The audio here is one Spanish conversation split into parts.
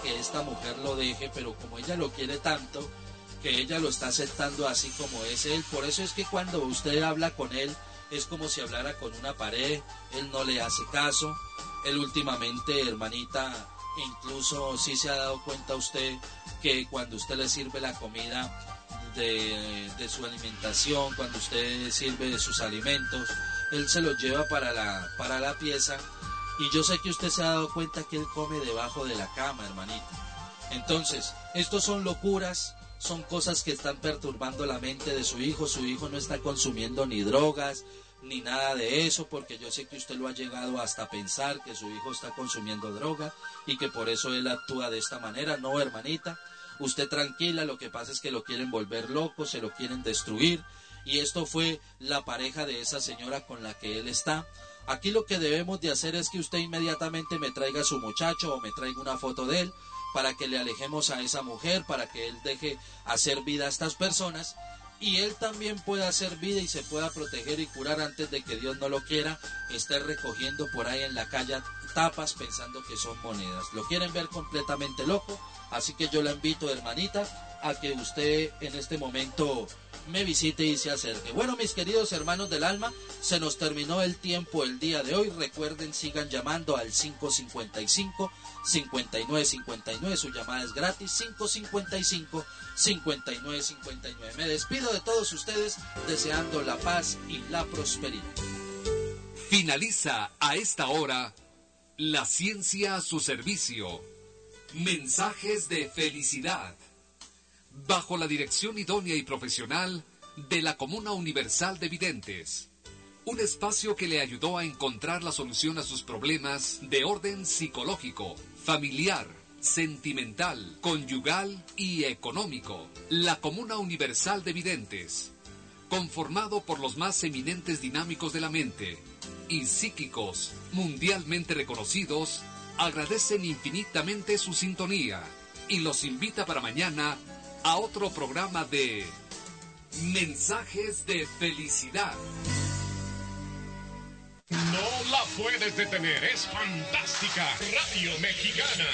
que esta mujer lo deje, pero como ella lo quiere tanto, que ella lo está aceptando así como es él. Por eso es que cuando usted habla con él, es como si hablara con una pared, él no le hace caso. Él últimamente, hermanita, incluso sí se ha dado cuenta usted que cuando usted le sirve la comida de su alimentación, cuando usted sirve de sus alimentos, él se los lleva para la pieza, y yo sé que usted se ha dado cuenta que él come debajo de la cama, hermanita. Entonces, estos son locuras, son cosas que están perturbando la mente de su hijo. Su hijo no está consumiendo ni drogas, ni nada de eso, porque yo sé que usted lo ha llegado hasta pensar que su hijo está consumiendo droga y que por eso él actúa de esta manera. No, hermanita, usted tranquila, lo que pasa es que lo quieren volver loco, se lo quieren destruir, y esto fue la pareja de esa señora con la que él está. Aquí lo que debemos de hacer es que usted inmediatamente me traiga a su muchacho o me traiga una foto de él para que le alejemos a esa mujer, para que él deje hacer vida a estas personas y él también pueda hacer vida y se pueda proteger y curar antes de que Dios no lo quiera, esté recogiendo por ahí en la calle tapas pensando que son monedas. Lo quieren ver completamente loco, así que yo la invito, hermanita, a que usted en este momento me visite y se acerque. Bueno, mis queridos hermanos del alma, se nos terminó el tiempo el día de hoy. Recuerden, sigan llamando al 555-5959, su llamada es gratis, 555-5959. Me despido de todos ustedes deseando la paz y la prosperidad. Finaliza a esta hora La Ciencia a su servicio. Mensajes de felicidad. Bajo la dirección idónea y profesional de la Comuna Universal de Videntes. Un espacio que le ayudó a encontrar la solución a sus problemas de orden psicológico, familiar, sentimental, conyugal y económico. La Comuna Universal de Videntes, conformado por los más eminentes dinámicos de la mente y psíquicos mundialmente reconocidos, agradecen infinitamente su sintonía y los invita para mañana a otro programa de Mensajes de Felicidad. No la puedes detener, es fantástica. Radio Mexicana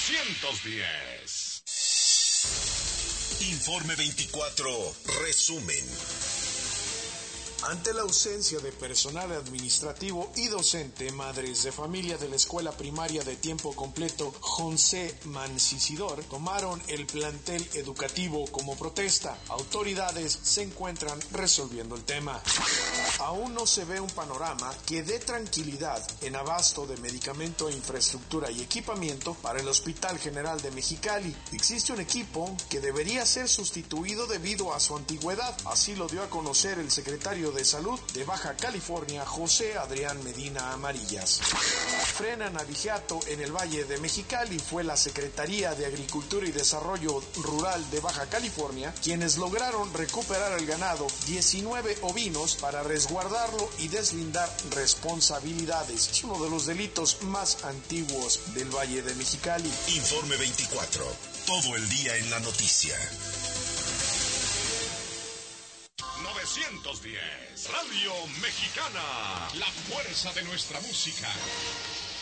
910. Informe 24, resumen. Ante la ausencia de personal administrativo y docente, madres de familia de la escuela primaria de tiempo completo José Mancisidor tomaron el plantel educativo como protesta. Autoridades se encuentran resolviendo el tema. Aún no se ve un panorama que dé tranquilidad en abasto de medicamento, infraestructura y equipamiento para el Hospital General de Mexicali. Existe un equipo que debería ser sustituido debido a su antigüedad. Así lo dio a conocer el secretario de Salud de Baja California, José Adrián Medina Amarillas. Frenan abigeato en el Valle de Mexicali. Fue la Secretaría de Agricultura y Desarrollo Rural de Baja California quienes lograron recuperar el ganado, 19 ovinos, para resguardarlo y deslindar responsabilidades. Es uno de los delitos más antiguos del Valle de Mexicali. Informe 24, todo el día en la noticia. 910, Radio Mexicana, la fuerza de nuestra música.